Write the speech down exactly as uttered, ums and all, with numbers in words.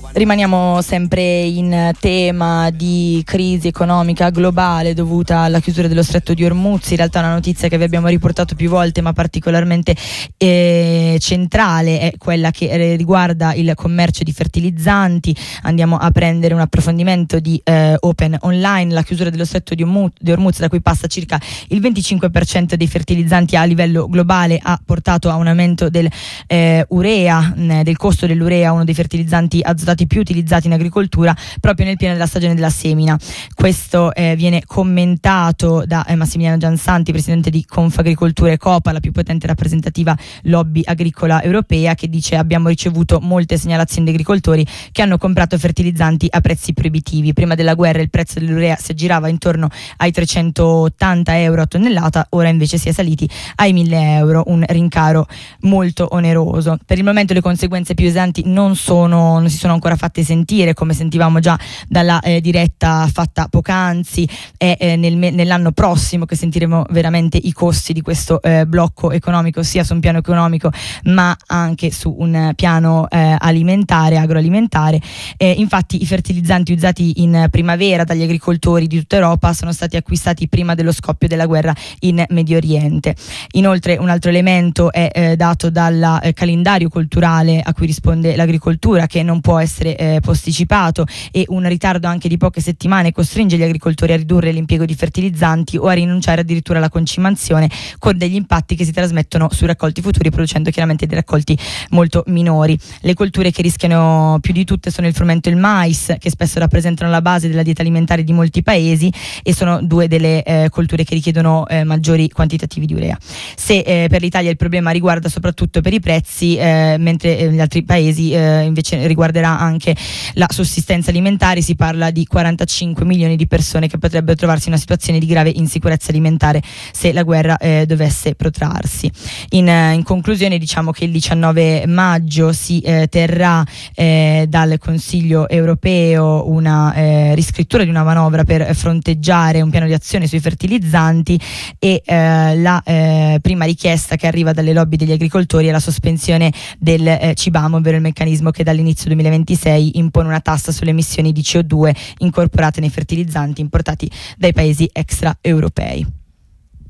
Rimaniamo sempre in tema di crisi economica globale dovuta alla chiusura dello stretto di Hormuz. In realtà una notizia che vi abbiamo riportato più volte, ma particolarmente eh, centrale, è quella che riguarda il commercio di fertilizzanti. Andiamo a prendere un approfondimento di eh, Open Online. La chiusura dello stretto di Hormuz, di Hormuz, da cui passa circa il venticinque per cento dei fertilizzanti a livello globale, ha portato a un aumento del eh, urea, mh, del costo dell'urea, uno dei fertilizzanti azotati più utilizzati in agricoltura, proprio nel pieno della stagione della semina. Questo eh, viene commentato da eh, Massimiliano Giansanti, presidente di Confagricoltura e Copa, la più potente rappresentativa lobby agricola europea, che dice: abbiamo ricevuto molte segnalazioni di agricoltori che hanno comprato fertilizzanti a prezzi proibitivi. Prima della guerra il prezzo dell'urea si aggirava intorno ai trecentottanta euro a tonnellata, ora invece si è saliti ai mille euro, un rincaro molto oneroso. Per il momento le conseguenze più pesanti non sono non si sono ancora fatte sentire, come sentivamo già dalla eh, diretta fatta poc'anzi. È eh, nel, nell'anno prossimo che sentiremo veramente i costi di questo eh, blocco economico, sia su un piano economico ma anche su un piano eh, alimentare, agroalimentare. Eh, infatti i fertilizzanti usati in primavera dagli agricoltori di tutta Europa sono stati acquistati prima dello scoppio della guerra in Medio Oriente. Inoltre un altro elemento è eh, dato dal eh, calendario culturale a cui risponde l'agricoltura, che non può essere eh, posticipato, e un ritardo anche di poche settimane costringe gli agricoltori a ridurre l'impiego di fertilizzanti o a rinunciare addirittura alla concimazione, con degli impatti che si trasmettono sui raccolti futuri, producendo chiaramente dei raccolti molto minori. Le colture che rischiano più di tutte sono il frumento e il mais, che spesso rappresentano la base della dieta alimentare di molti paesi e sono due delle eh, colture che richiedono eh, maggiori quantitativi di urea. Se eh, per l'Italia il problema riguarda soprattutto per i prezzi, eh, mentre eh, gli altri paesi eh, invece riguarderà anche la sussistenza alimentare, si parla di quarantacinque milioni di persone che potrebbero trovarsi in una situazione di grave insicurezza alimentare se la guerra eh, dovesse protrarsi. In, in conclusione, diciamo che il diciannove maggio si eh, terrà eh, dal Consiglio europeo una eh, riscrittura di una manovra per fronteggiare un piano di azione sui fertilizzanti, e eh, la eh, prima richiesta che arriva dalle lobby degli agricoltori è la sospensione del eh, CBAM, ovvero il meccanismo che dall'inizio duemilaventisei impone una tassa sulle emissioni di C O due incorporate nei fertilizzanti importati dai paesi extraeuropei.